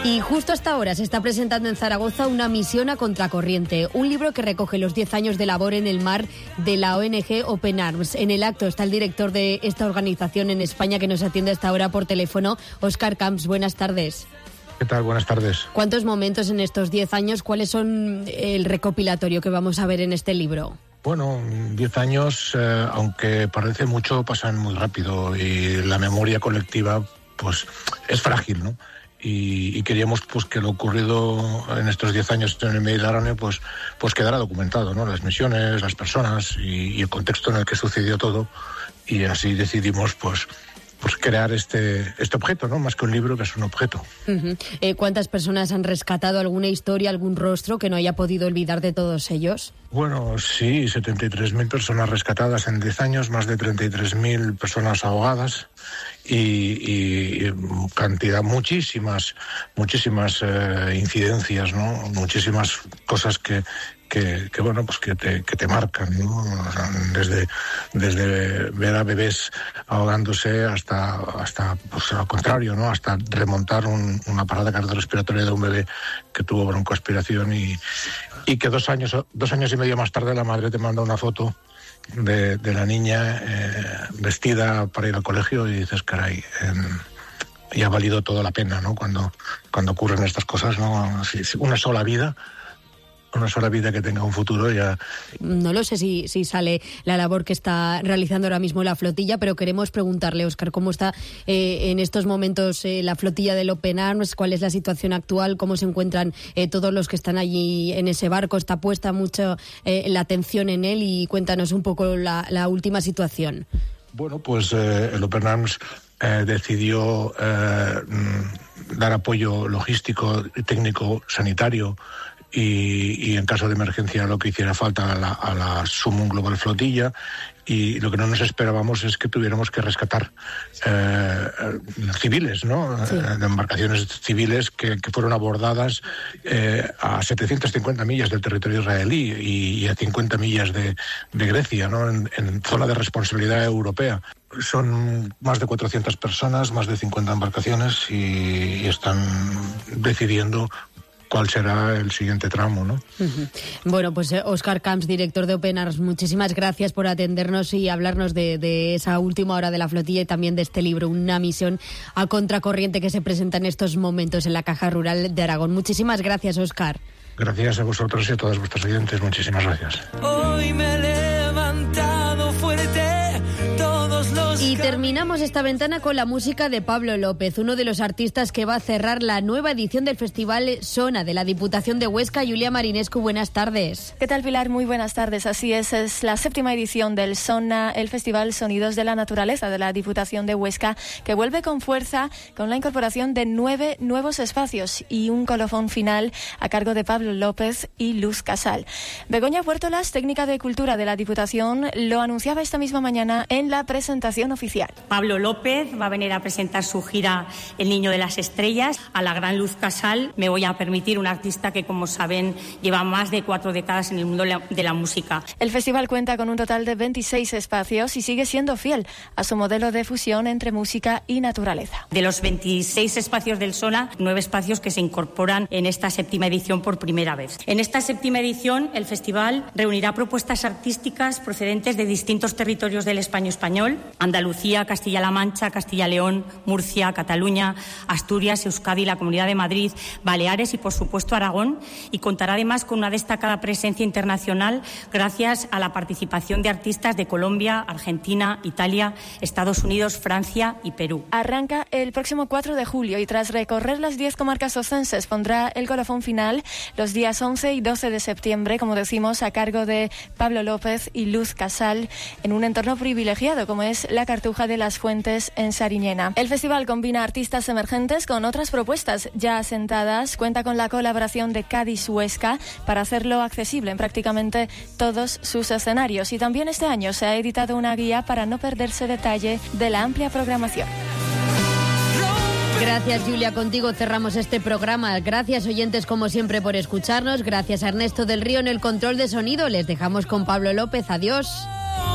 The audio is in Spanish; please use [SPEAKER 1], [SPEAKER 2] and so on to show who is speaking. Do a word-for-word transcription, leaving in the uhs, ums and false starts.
[SPEAKER 1] Y justo hasta ahora se está presentando en Zaragoza Una misión a contracorriente, un libro que recoge los diez años de labor en el mar de la O N G Open Arms. En el acto está el director de esta organización en España que nos atiende hasta ahora por teléfono, Óscar Camps. Buenas tardes.
[SPEAKER 2] ¿Qué tal? Buenas tardes.
[SPEAKER 1] ¿Cuántos momentos en estos diez años? ¿Cuáles son el recopilatorio que vamos a ver en este libro?
[SPEAKER 2] Bueno, diez años, eh, aunque parece mucho, pasan muy rápido y la memoria colectiva pues es frágil, ¿no? Y, y queríamos pues que lo ocurrido en estos diez años en el Mediterráneo pues, pues quedara documentado, ¿no? Las misiones, las personas y, y el contexto en el que sucedió todo. Y así decidimos pues, pues crear este, este objeto, ¿no? Más que un libro, que es un objeto.
[SPEAKER 1] Uh-huh. Eh, ¿Cuántas personas han rescatado alguna historia, algún rostro que no haya podido olvidar de todos ellos?
[SPEAKER 2] Bueno, sí, setenta y tres mil personas rescatadas en diez años, más de treinta y tres mil personas ahogadas y, y, y cantidad, muchísimas, muchísimas eh, incidencias, ¿no? Muchísimas cosas que, que, que bueno, pues que te, que te marcan, ¿no? O sea, desde, desde ver a bebés ahogándose hasta, hasta pues, al contrario, ¿no? Hasta remontar un, una parada cardiorrespiratoria de un bebé que tuvo broncoaspiración y, y que dos años, dos años y medio más tarde la madre te manda una foto de, de la niña eh, vestida para ir al colegio y dices, caray, eh, y ha valido toda la pena, ¿no? Cuando, cuando ocurren estas cosas, ¿no? Si, si una sola vida, una sola vida que tenga un futuro ya.
[SPEAKER 1] No lo sé si, si sale la labor que está realizando ahora mismo la flotilla, pero queremos preguntarle, Óscar, cómo está eh, en estos momentos eh, la flotilla del Open Arms, cuál es la situación actual, cómo se encuentran eh, todos los que están allí en ese barco. Está puesta mucho eh, la atención en él y cuéntanos un poco la, la última situación.
[SPEAKER 2] Bueno, pues eh, el Open Arms eh, decidió eh, dar apoyo logístico, técnico, sanitario y, y en caso de emergencia lo que hiciera falta a la, a la Sumum Global Flotilla, y lo que no nos esperábamos es que tuviéramos que rescatar eh, civiles, ¿no? Sí. De embarcaciones civiles que, que fueron abordadas eh, a setecientas cincuenta millas del territorio israelí y, y a cincuenta millas de, de Grecia, ¿no? En, en zona de responsabilidad europea. Son más de cuatrocientas personas, más de cincuenta embarcaciones y, y están decidiendo cuál será el siguiente tramo, ¿no?
[SPEAKER 1] Uh-huh. Bueno, pues eh, Óscar Camps, director de Open Arms, muchísimas gracias por atendernos y hablarnos de, de esa última hora de la flotilla y también de este libro, Una misión a contracorriente, que se presenta en estos momentos en la Caja Rural de Aragón. Muchísimas gracias, Óscar.
[SPEAKER 2] Gracias a vosotros y a todos vuestros oyentes. Muchísimas gracias.
[SPEAKER 3] Hoy me he levantado fuerte.
[SPEAKER 1] Y terminamos esta ventana con la música de Pablo López, uno de los artistas que va a cerrar la nueva edición del Festival Sona de la Diputación de Huesca. Julia Marinescu, buenas tardes.
[SPEAKER 4] ¿Qué tal, Pilar? Muy buenas tardes. Así es, es la séptima edición del Sona, el Festival Sonidos de la Naturaleza de la Diputación de Huesca, que vuelve con fuerza con la incorporación de nueve nuevos espacios y un colofón final a cargo de Pablo López y Luz Casal. Begoña Puertolas, técnica de Cultura de la Diputación, lo anunciaba esta misma mañana en la presentación oficial.
[SPEAKER 5] Pablo López va a venir a presentar su gira El Niño de las Estrellas. A la gran Luz Casal me voy a permitir, una artista que, como saben, lleva más de cuatro décadas en el mundo de la música.
[SPEAKER 4] El festival cuenta con un total de veintiséis espacios y sigue siendo fiel a su modelo de fusión entre música y naturaleza.
[SPEAKER 5] De los veintiséis espacios del Sona, nueve espacios que se incorporan en esta séptima edición por primera vez. En esta séptima edición, el festival reunirá propuestas artísticas procedentes de distintos territorios del España español: Andalucía, Castilla-La Mancha, Castilla-León, Murcia, Cataluña, Asturias, Euskadi, la Comunidad de Madrid, Baleares y, por supuesto, Aragón, y contará además con una destacada presencia internacional gracias a la participación de artistas de Colombia, Argentina, Italia, Estados Unidos, Francia y Perú.
[SPEAKER 4] Arranca el próximo cuatro de julio y tras recorrer las diez comarcas ocenses pondrá el colofón final los días once y doce de septiembre, como decimos, a cargo de Pablo López y Luz Casal, en un entorno privilegiado como es la Cartuja de las Fuentes en Sariñena. El festival combina artistas emergentes con otras propuestas ya asentadas. Cuenta con la colaboración de Cádiz Huesca para hacerlo accesible en prácticamente todos sus escenarios. Y también este año se ha editado una guía para no perderse detalle de la amplia programación.
[SPEAKER 1] Gracias, Julia. Contigo cerramos este programa. Gracias, oyentes, como siempre, por escucharnos. Gracias a Ernesto del Río en el control de sonido. Les dejamos con Pablo López. Adiós.